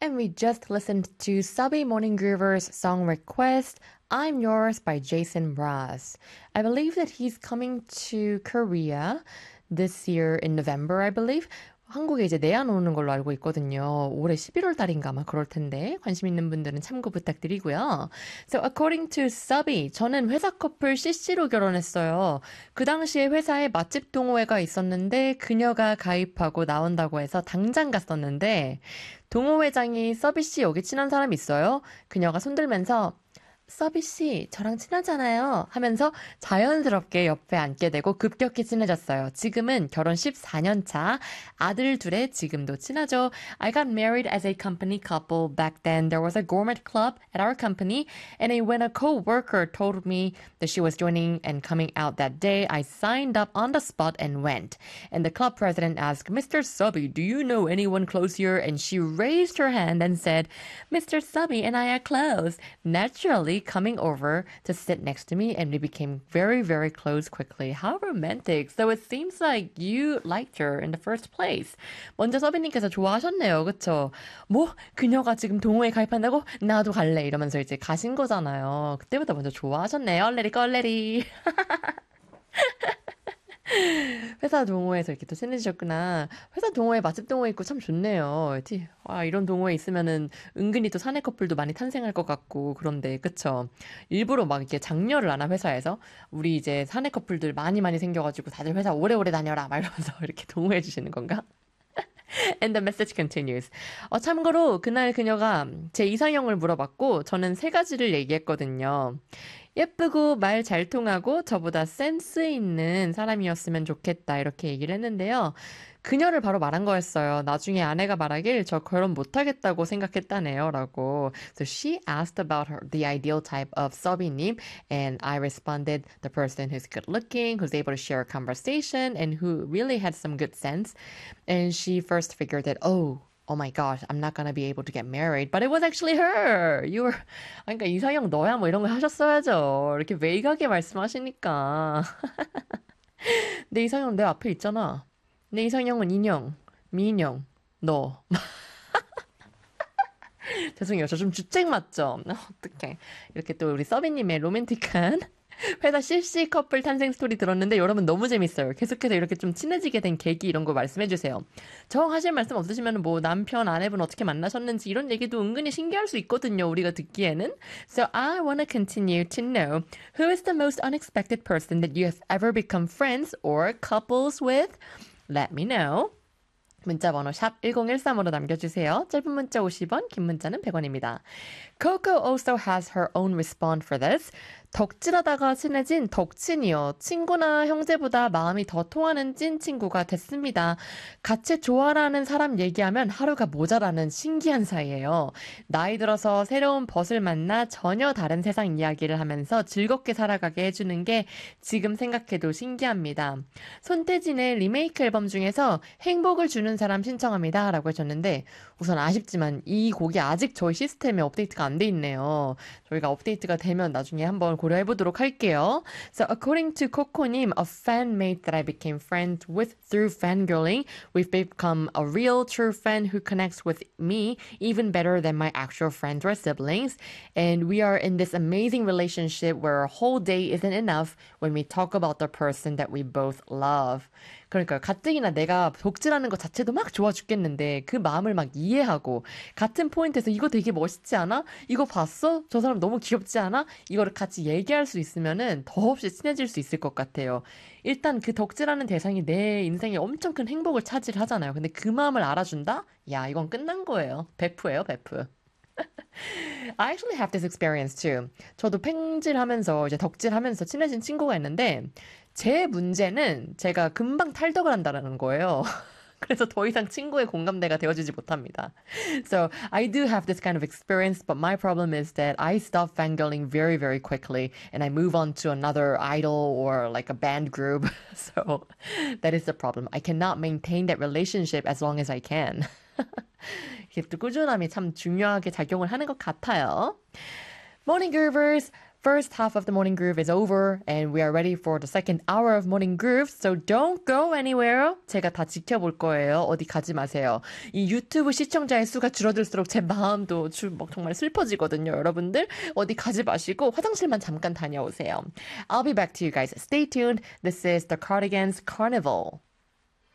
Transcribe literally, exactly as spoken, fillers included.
And we just listened to Subby Morning Groover's song request, I'm Yours by Jason Mraz. I believe that he's coming to Korea this year in November, I believe. 한국에 이제 내한 오는 걸로 알고 있거든요. 올해 십일월 달인가 아마 그럴 텐데 관심 있는 분들은 참고 부탁드리고요. So according to Subby, 저는 회사 커플 씨씨로 결혼했어요. 그 당시에 회사에 맛집 동호회가 있었는데 그녀가 가입하고 나온다고 해서 당장 갔었는데 동호회장이 서비 씨 여기 친한 사람 있어요? 그녀가 손들면서 서비 씨, 저랑 친하잖아요. 하면서 자연스럽게 옆에 앉게 되고 급격히 친해졌어요. 지금은 결혼 십사 년 차, 아들 둘에 지금도 친하죠. I got married as a company couple. Back then, there was a gourmet club at our company, and when a co-worker told me that she was joining and coming out that day, I signed up on the spot and went. And the club president asked, Mister Subby, do you know anyone close here? And she raised her hand and said, Mister Subby and I are close. Naturally, coming over to sit next to me, and we became very, very close quickly. How romantic. So it seems like you liked her in the first place. 먼저 서비님께서 좋아하셨네요. 그쵸? 뭐? 그녀가 지금 동호회 가입한다고? 나도 갈래. 이러면서 이제 가신 거잖아요. 그때부터 먼저 좋아하셨네요. 얼레리 껄레리. 회사 동호회에서 이렇게 또 친해지셨구나. 회사 동호회 맛집 동호회 있고 참 좋네요. 와, 이런 동호회 있으면은 은근히 또 사내 커플도 많이 탄생할 것 같고 그런데 그쵸? 일부러 막 이렇게 장려를 하나 회사에서 우리 이제 사내 커플들 많이 많이 생겨가지고 다들 회사 오래오래 다녀라 막 이러면서 이렇게 동호회 주시는 건가? And the message continues. 어, 참고로 그날 그녀가 제 이상형을 물어봤고 저는 세 가지를 얘기했거든요. 예쁘고 말 잘 통하고 저보다 센스 있는 사람이었으면 좋겠다 이렇게 얘기를 했는데요. 그녀를 바로 말한 거였어요. 나중에 아내가 말하길 저 결혼 못하겠다고 생각했다네요 라고. So she asked about her, the ideal type of 서비님 and I responded the person who's good looking, who's able to share a conversation and who really had some good sense. And she first figured that, oh, oh my gosh, I'm not gonna be able to get married. But it was actually her. You were, 그러니까 이상형 너야 뭐 이런 거 하셨어야죠. 이렇게 veig하게 말씀하시니까. 내 이상형 내 앞에 있잖아. 내 이상형은 인형, 미인형, 너. 죄송해요. 저 좀 주책 맞죠? 어떡해. 이렇게 또 우리 서비님의 로맨틱한 회사 씨씨 커플 탄생 스토리 들었는데 여러분 너무 재밌어요. 계속해서 이렇게 좀 친해지게 된 계기 이런 거 말씀해주세요. 정 하실 말씀 없으시면 뭐 남편, 아내분 어떻게 만나셨는지 이런 얘기도 은근히 신기할 수 있거든요. 우리가 듣기에는. So I want to continue to know who is the most unexpected person that you have ever become friends or couples with? Let me know. 문자번호 샵 일공일삼으로 남겨주세요. 짧은 문자 오십 원, 긴 문자는 백 원입니다. Coco also has her own response for this. 덕질하다가 친해진 덕친이요. 친구나 형제보다 마음이 더 통하는 찐 친구가 됐습니다. 같이 좋아라는 사람 얘기하면 하루가 모자라는 신기한 사이예요. 나이 들어서 새로운 벗을 만나 전혀 다른 세상 이야기를 하면서 즐겁게 살아가게 해주는 게 지금 생각해도 신기합니다. 손태진의 리메이크 앨범 중에서 행복을 주는 사람 신청합니다. 라고 해줬는데 우선 아쉽지만 이 곡이 아직 저희 시스템에 업데이트가 안 돼 있네요. 저희가 업데이트가 되면 나중에 한번 고려해보도록 할게요. So according to 코코님, a fanmate that I became friends with through fangirling, we've become a real true fan who connects with me even better than my actual friends or siblings. And we are in this amazing relationship where a whole day isn't enough when we talk about the person that we both love. 그러니까 가뜩이나 내가 독질하는 것 자체도 막 좋아 죽겠는데 그 마음을 막 이해하고 같은 포인트에서 이거 되게 멋있지 않아? 이거 봤어? 저 사람 너무 귀엽지 않아? 이거를 같이 얘기할 수 있으면은 더없이 친해질 수 있을 것 같아요. 일단 그 덕질하는 대상이 내 인생에 엄청 큰 행복을 차지하잖아요. 근데 그 마음을 알아준다? 야, 이건 끝난 거예요. 베프예요, 베프. I actually have this experience too. 저도 팽질하면서 이제 덕질하면서 친해진 친구가 있는데 제 문제는 제가 금방 탈덕을 한다는 거예요. 그래서 더 이상 친구의 공감대가 되어주지 못합니다. So I do have this kind of experience, but my problem is that I stop fangirling very, very quickly, and I move on to another idol or like a band group. So that is the problem. I cannot maintain that relationship as long as I can. 이게 또 꾸준함이 참 중요하게 작용을 하는 것 같아요. Morning Groovers. first half of the morning groove is over and we are ready for the second hour of morning groove. So don't go anywhere. 제가 다 지켜볼 거예요. 어디 가지 마세요. 이 유튜브 시청자의 수가 줄어들수록 제 마음도 주, 뭐 정말 슬퍼지거든요. 여러분들 어디 가지 마시고 화장실만 잠깐 다녀오세요. I'll be back to you guys. Stay tuned. This is the Cardigans Carnival.